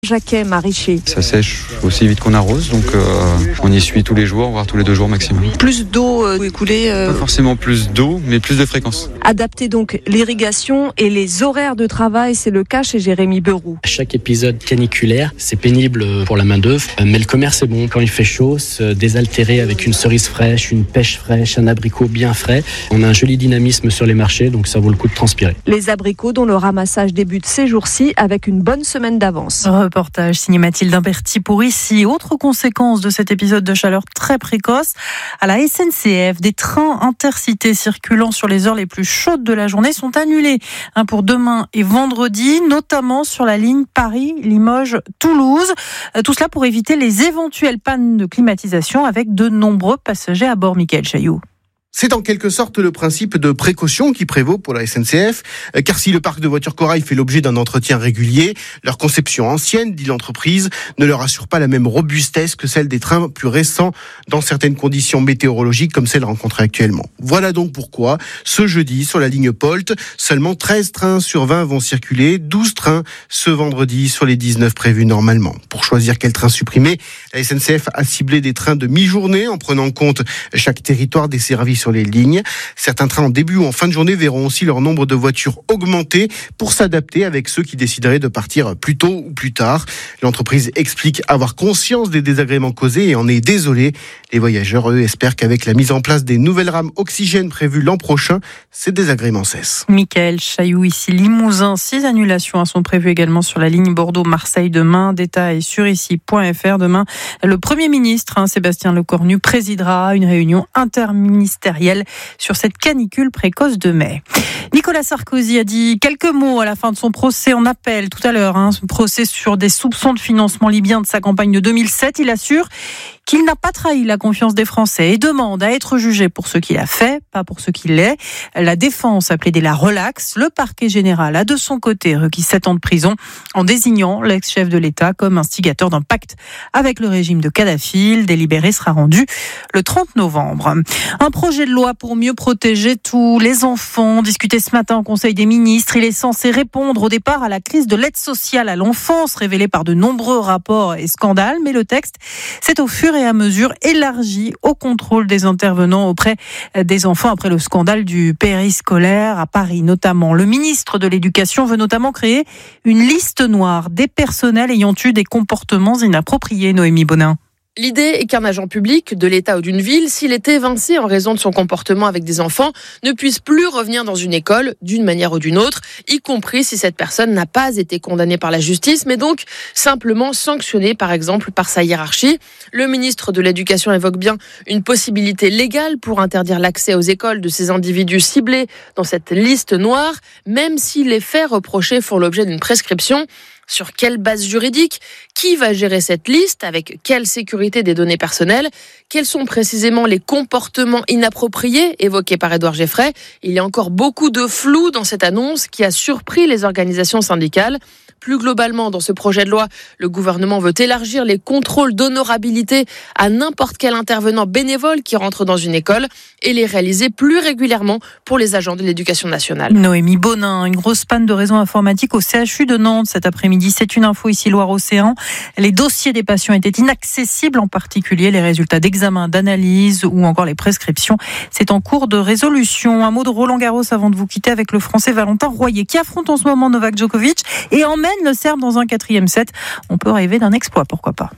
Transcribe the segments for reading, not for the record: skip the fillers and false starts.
Jacquet, maraîcher. Ça sèche aussi vite qu'on arrose, donc on y essuie tous les jours, voire tous les 2 jours maximum. Plus d'eau écoulée. Pas forcément plus d'eau, mais plus de fréquence. Adapter donc l'irrigation et les horaires de travail, c'est le cas chez Jérémy Beroux. À chaque épisode caniculaire, c'est pénible pour la main-d'œuvre, mais le commerce est bon. Quand il fait chaud, se désaltérer avec une cerise fraîche, une pêche fraîche, un abricot bien frais. On a un joli dynamisme sur les marchés, donc ça vaut le coup de transpirer. Les abricots dont le ramassage débute ces jours-ci avec une bonne semaine d'avance. Reportage signé Mathilde Imberti pour ici. Autre conséquence de cet épisode de chaleur très précoce, à la SNCF, des trains intercités circulant sur les heures les plus chaudes de la journée sont annulés pour demain et vendredi, notamment sur la ligne Paris-Limoges-Toulouse. Tout cela pour éviter les éventuelles pannes de climatisation avec de nombreux passagers à bord. Mickaël Chailloux. C'est en quelque sorte le principe de précaution qui prévaut pour la SNCF, car si le parc de voitures Corail fait l'objet d'un entretien régulier, leur conception ancienne, dit l'entreprise, ne leur assure pas la même robustesse que celle des trains plus récents dans certaines conditions météorologiques comme celles rencontrées actuellement. Voilà donc pourquoi, ce jeudi, sur la ligne Polt, seulement 13 trains sur 20 vont circuler, 12 trains ce vendredi sur les 19 prévus normalement. Pour choisir quel train supprimer, la SNCF a ciblé des trains de mi-journée en prenant en compte chaque territoire desservi sur les lignes. Certains trains en début ou en fin de journée verront aussi leur nombre de voitures augmenter pour s'adapter avec ceux qui décideraient de partir plus tôt ou plus tard. L'entreprise explique avoir conscience des désagréments causés et en est désolée. Les voyageurs, eux, espèrent qu'avec la mise en place des nouvelles rames oxygène prévues l'an prochain, ces désagréments cessent. Mickaël Chailloux, ici Limousin. 6 annulations sont prévues également sur la ligne Bordeaux-Marseille demain. Détail sur ici.fr. Demain, le Premier ministre, Sébastien Lecornu, présidera une réunion interministérielle sur cette canicule précoce de mai. Nicolas Sarkozy a dit quelques mots à la fin de son procès en appel tout à l'heure. Ce procès sur des soupçons de financement libyen de sa campagne de 2007. Il assure qu'il n'a pas trahi la confiance des Français et demande à être jugé pour ce qu'il a fait, pas pour ce qu'il est. La défense a plaidé la relaxe. Le parquet général a de son côté requis 7 ans de prison en désignant l'ex-chef de l'État comme instigateur d'un pacte avec le régime de Kadhafi. Le délibéré sera rendu le 30 novembre. Un projet de loi pour mieux protéger tous les enfants, discuté ce matin au Conseil des ministres. Il est censé répondre au départ à la crise de l'aide sociale à l'enfance révélée par de nombreux rapports et scandales. Mais le texte, c'est au fur et à mesure élargi au contrôle des intervenants auprès des enfants après le scandale du périscolaire à Paris notamment. Le ministre de l'Éducation veut notamment créer une liste noire des personnels ayant eu des comportements inappropriés. Noémie Bonin. L'idée est qu'un agent public de l'État ou d'une ville, s'il est évincé en raison de son comportement avec des enfants, ne puisse plus revenir dans une école d'une manière ou d'une autre, y compris si cette personne n'a pas été condamnée par la justice, mais donc simplement sanctionnée, par exemple, par sa hiérarchie. Le ministre de l'Éducation évoque bien une possibilité légale pour interdire l'accès aux écoles de ces individus ciblés dans cette liste noire, même si les faits reprochés font l'objet d'une prescription. Sur quelle base juridique ? Qui va gérer cette liste ? Avec quelle sécurité des données personnelles ? Quels sont précisément les comportements inappropriés évoqués par Édouard Geffray ? Il y a encore beaucoup de flou dans cette annonce qui a surpris les organisations syndicales. Plus globalement, dans ce projet de loi, le gouvernement veut élargir les contrôles d'honorabilité à n'importe quel intervenant bénévole qui rentre dans une école et les réaliser plus régulièrement pour les agents de l'éducation nationale. Noémie Bonin, une grosse panne de réseau informatique au CHU de Nantes cet après-midi. C'est une info ici Loire-Océan. Les dossiers des patients étaient inaccessibles, en particulier les résultats d'examen, d'analyse ou encore les prescriptions. C'est en cours de résolution. Un mot de Roland Garros avant de vous quitter avec le Français Valentin Royer qui affronte en ce moment Novak Djokovic et emmène le Serbe dans un 4e set. On peut rêver d'un exploit, pourquoi pas.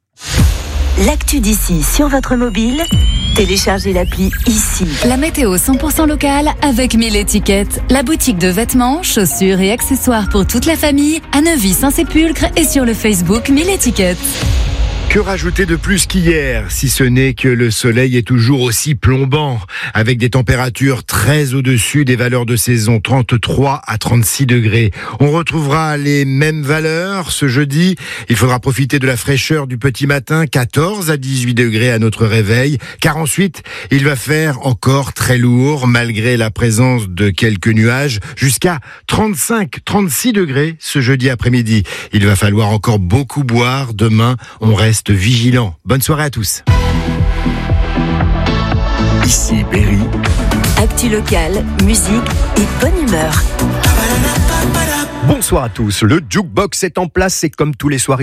L'actu d'ici sur votre mobile, téléchargez l'appli ici. La météo 100% locale avec 1000 étiquettes. La boutique de vêtements, chaussures et accessoires pour toute la famille à Neuvy-Saint-Sépulcre et sur le Facebook 1000 étiquettes. Que rajouter de plus qu'hier, si ce n'est que le soleil est toujours aussi plombant, avec des températures très au-dessus des valeurs de saison, 33 à 36 degrés. On retrouvera les mêmes valeurs ce jeudi. Il faudra profiter de la fraîcheur du petit matin, 14 à 18 degrés à notre réveil, car ensuite, il va faire encore très lourd, malgré la présence de quelques nuages, jusqu'à 35-36 degrés ce jeudi après-midi. Il va falloir encore beaucoup boire. Demain, on reste vigilant. Bonne soirée à tous. Ici Berry. Actu locale, musique et bonne humeur. Bonsoir à tous. Le Jukebox est en place et comme tous les soirs,